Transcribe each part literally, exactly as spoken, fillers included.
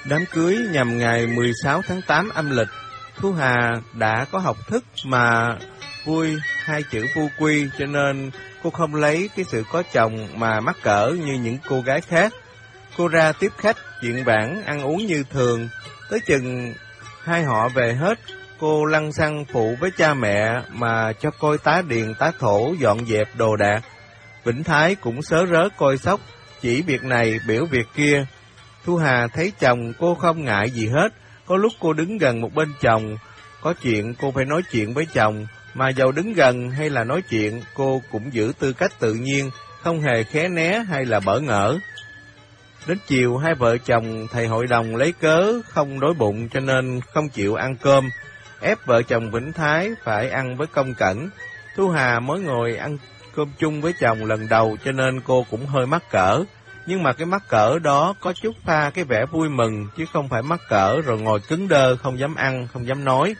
Đám cưới nhằm ngày mười sáu tháng tám âm lịch. Thu Hà đã có học thức mà vui hai chữ phu quy, cho nên cô không lấy cái sự có chồng mà mắc cỡ như những cô gái khác. Cô ra tiếp khách, chuyện vãng, ăn uống như thường. Tới chừng hai họ về hết, cô lăng xăng phụ với cha mẹ mà cho coi tá điền tá thổ dọn dẹp đồ đạc. Vĩnh Thái cũng sớ rớ coi sóc, chỉ việc này biểu việc kia. Thu Hà thấy chồng cô không ngại gì hết. Có lúc cô đứng gần một bên chồng, có chuyện cô phải nói chuyện với chồng, mà dầu đứng gần hay là nói chuyện, cô cũng giữ tư cách tự nhiên, không hề khé né hay là bỡ ngỡ. Đến chiều, hai vợ chồng thầy hội đồng lấy cớ không đói bụng cho nên không chịu ăn cơm, ép vợ chồng Vĩnh Thái phải ăn với Công Cẩn. Thu Hà mới ngồi ăn cơm chung với chồng lần đầu cho nên cô cũng hơi mắc cỡ. Nhưng mà cái mắc cỡ đó có chút pha cái vẻ vui mừng, chứ không phải mắc cỡ rồi ngồi cứng đơ, không dám ăn, không dám nói.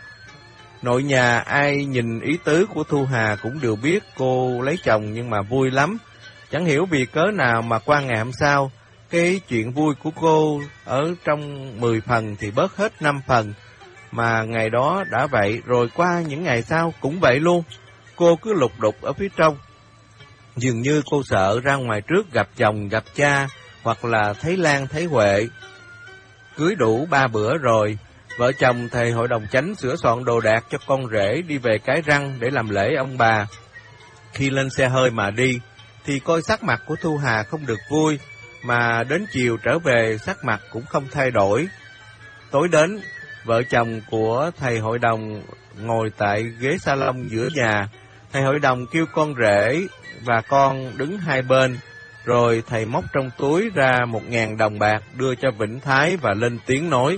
Nội nhà ai nhìn ý tứ của Thu Hà cũng đều biết cô lấy chồng nhưng mà vui lắm. Chẳng hiểu vì cớ nào mà qua ngày hôm sau, cái chuyện vui của cô ở trong mười phần thì bớt hết năm phần. Mà ngày đó đã vậy, rồi qua những ngày sau cũng vậy luôn. Cô cứ lục đục ở phía trong. Dường như cô sợ ra ngoài trước gặp chồng, gặp cha, hoặc là thấy Lan, thấy Huệ. Cưới đủ ba bữa rồi, vợ chồng thầy hội đồng chánh sửa soạn đồ đạc cho con rể đi về Cái Răng để làm lễ ông bà. Khi lên xe hơi mà đi, thì coi sắc mặt của Thu Hà không được vui, mà đến chiều trở về sắc mặt cũng không thay đổi. Tối đến, vợ chồng của thầy hội đồng ngồi tại ghế salon giữa nhà. Thầy hội đồng kêu con rể và con đứng hai bên, rồi thầy móc trong túi ra một ngàn đồng bạc đưa cho Vĩnh Thái và lên tiếng nói: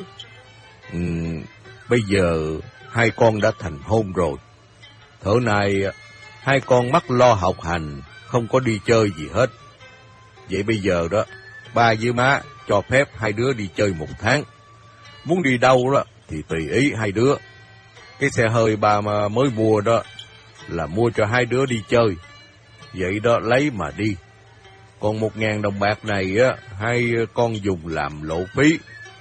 ừ, bây giờ hai con đã thành hôn rồi. Thở này hai con mắc lo học hành, không có đi chơi gì hết. Vậy bây giờ đó, ba với má cho phép hai đứa đi chơi một tháng. Muốn đi đâu đó thì tùy ý hai đứa. Cái xe hơi ba mà mới mua đó là mua cho hai đứa đi chơi. Vậy đó lấy mà đi. Còn một ngàn đồng bạc này á, hai con dùng làm lộ phí.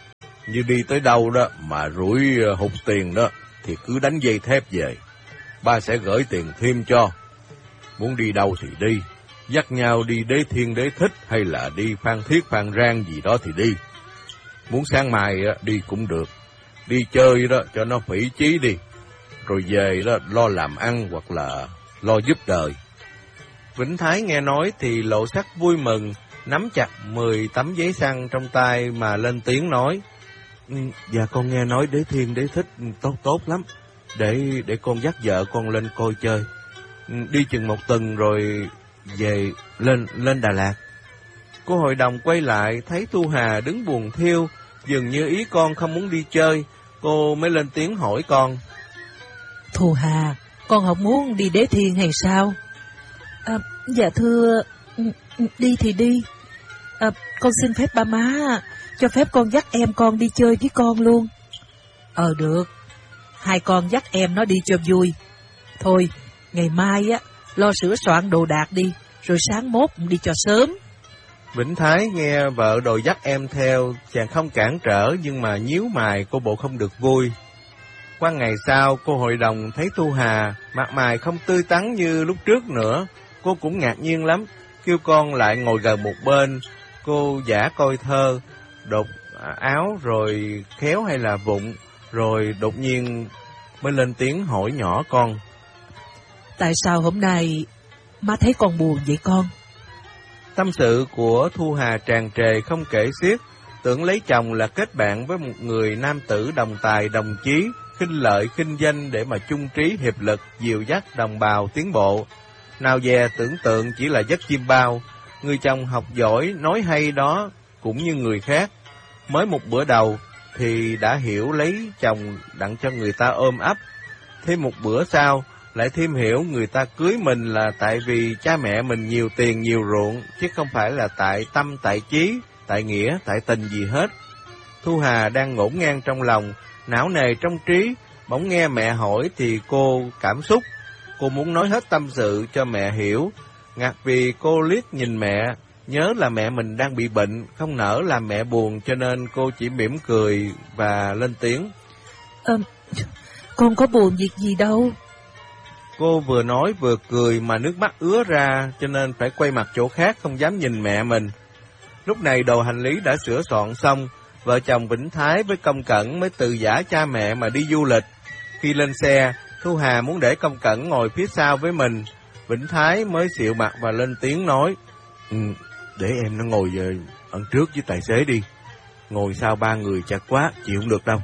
Như đi tới đâu đó mà rủi hụt tiền đó, thì cứ đánh dây thép về. Ba sẽ gửi tiền thêm cho. Muốn đi đâu thì đi. Dắt nhau đi Đế Thiên Đế Thích hay là đi Phan Thiết Phan Rang gì đó thì đi. Muốn sáng mai á, đi cũng được. Đi chơi đó cho nó phỉ chí đi. Rồi về đó lo làm ăn hoặc là lo giúp đời. Vĩnh Thái nghe nói thì lộ sắc vui mừng, nắm chặt mười tấm giấy xăng trong tay mà lên tiếng nói: ừ, dạ con nghe nói Đế Thiên Đế Thích tốt tốt lắm. Để để con dắt vợ con lên coi chơi. Ừ, đi chừng một tuần rồi về lên lên Đà Lạt. Cô hội đồng quay lại thấy Thu Hà đứng buồn thiêu, dường như ý con không muốn đi chơi. Cô mới lên tiếng hỏi con: Thu Hà, con không muốn đi Đế Thiên hay sao? À, dạ thưa, đi thì đi. À, con xin phép ba má cho phép con dắt em con đi chơi với con luôn. Ờ được, hai con dắt em nó đi cho vui. Thôi, ngày mai á lo sửa soạn đồ đạc đi, rồi sáng mốt đi cho sớm. Vĩnh Thái nghe vợ đòi dắt em theo, chàng không cản trở nhưng mà nhíu mày, cô bộ không được vui. Qua ngày sau, cô hội đồng thấy Thu Hà mặt mày không tươi tắn như lúc trước nữa. Cô cũng ngạc nhiên lắm, kêu con lại ngồi gần một bên. Cô giả coi thơ, đột áo rồi khéo hay là vụng, rồi đột nhiên mới lên tiếng hỏi nhỏ con: Tại sao hôm nay má thấy con buồn vậy con? Tâm sự của Thu Hà tràn trề không kể xiết, tưởng lấy chồng là kết bạn với một người nam tử đồng tài đồng chí, khinh lợi khinh danh để mà chung trí hiệp lực, dìu dắt đồng bào tiến bộ. Nào dè tưởng tượng chỉ là giấc chim bao. Người chồng học giỏi, nói hay đó cũng như người khác. Mới một bữa đầu thì đã hiểu lấy chồng đặng cho người ta ôm ấp. Thêm một bữa sau lại thêm hiểu người ta cưới mình là tại vì cha mẹ mình nhiều tiền nhiều ruộng, chứ không phải là tại tâm, tại chí, tại nghĩa, tại tình gì hết. Thu Hà đang ngổn ngang trong lòng, não nề trong trí, bỗng nghe mẹ hỏi thì cô cảm xúc. Cô muốn nói hết tâm sự cho mẹ hiểu. Ngặt vì cô liếc nhìn mẹ, Nhớ là mẹ mình đang bị bệnh, không nỡ làm mẹ buồn, cho nên cô chỉ mỉm cười và lên tiếng. À, con có buồn việc gì đâu. Cô vừa nói vừa cười mà nước mắt ứa ra, cho nên phải quay mặt chỗ khác, không dám nhìn mẹ mình. Lúc này đồ hành lý đã sửa soạn xong, vợ chồng Vĩnh Thái với Công Cẩn mới từ giã cha mẹ mà đi du lịch. Khi lên xe, Thu Hà muốn để Công Cẩn ngồi phía sau với mình. Vĩnh Thái mới xịu mặt và lên tiếng nói. Ừ, để em nó ngồi về ẩn trước với tài xế đi. Ngồi sau ba người chặt quá, chịu không được đâu.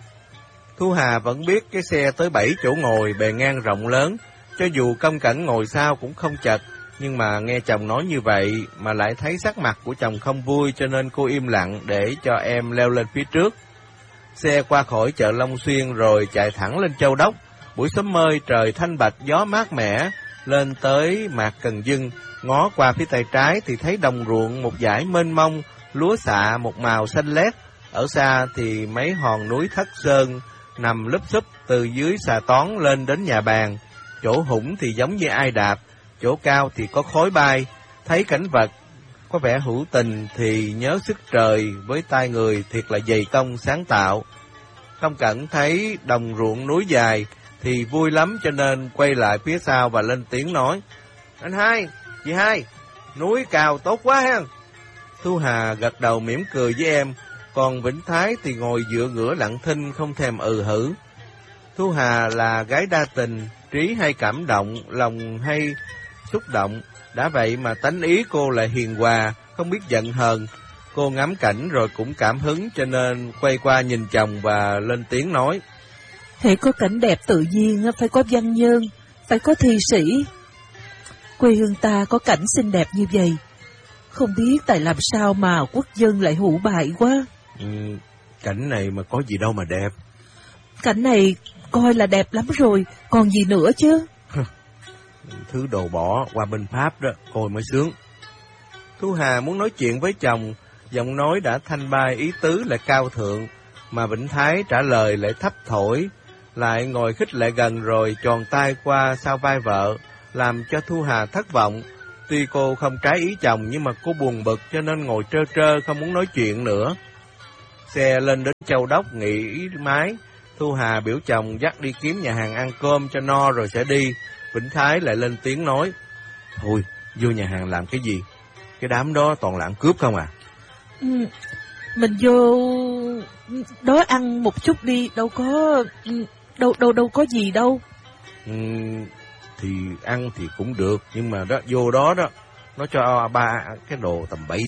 Thu Hà vẫn biết cái xe tới bảy chỗ ngồi, bề ngang rộng lớn. Cho dù Công Cẩn ngồi sau cũng không chật, nhưng mà nghe chồng nói như vậy mà lại thấy sắc mặt của chồng không vui, cho nên cô im lặng để cho em leo lên phía trước. Xe qua khỏi chợ Long Xuyên rồi chạy thẳng lên Châu Đốc. Buổi sớm mơi trời thanh bạch, gió mát mẻ. Lên tới Mạc Cần Dưng, ngó qua phía tay trái thì thấy đồng ruộng một dải mênh mông, lúa xạ một màu xanh lét. Ở xa thì mấy hòn núi Thất Sơn nằm lúp xúp từ dưới xà toán lên đến nhà bàn. Chỗ hũng thì giống như ai đạp, chỗ cao thì có khói bay. Thấy cảnh vật có vẻ hữu tình thì nhớ sức trời với tay người thiệt là dày công sáng tạo. Công Cẩn thấy đồng ruộng núi dài thì vui lắm, cho nên quay lại phía sau và lên tiếng nói. Anh hai, chị hai, núi cao tốt quá ha. Thu Hà gật đầu mỉm cười với em, còn Vĩnh Thái thì ngồi dựa ngửa lặng thinh không thèm ừ hử. Thu Hà là gái đa tình, trí hay cảm động, lòng hay xúc động. Đã vậy mà tánh ý cô lại hiền hòa, không biết giận hờn. Cô ngắm cảnh rồi cũng cảm hứng, cho nên quay qua nhìn chồng và lên tiếng nói. Hễ có cảnh đẹp tự nhiên phải có văn nhân, phải có thi sĩ. Quê hương ta có cảnh xinh đẹp như vậy, không biết tại làm sao mà quốc dân lại hủ bại quá. Ừ, cảnh này mà có gì đâu mà đẹp. Cảnh này coi là đẹp lắm rồi, còn gì nữa chứ. Thứ đồ bỏ qua bên Pháp đó, coi mới sướng. Thu Hà muốn nói chuyện với chồng, giọng nói đã thanh bay ý tứ lại cao thượng, mà Vĩnh Thái trả lời lại thấp thổi, lại ngồi khích lại gần rồi tròn tay qua sau vai vợ, làm cho Thu Hà thất vọng. Tuy cô không trái ý chồng nhưng mà cô buồn bực, cho nên ngồi trơ trơ không muốn nói chuyện nữa. Xe lên đến Châu Đốc nghỉ mái, Thu Hà biểu chồng dắt đi kiếm nhà hàng ăn cơm cho no rồi sẽ đi. Vĩnh Thái lại lên tiếng nói. Thôi, vô nhà hàng làm cái gì? Cái đám đó toàn là ăn cướp không à? Ừ, mình vô đó ăn một chút đi, đâu có đâu đâu đâu có gì đâu. Ừ, thì ăn thì cũng được, nhưng mà đó vô đó đó nó cho ba cái đồ tầm bậy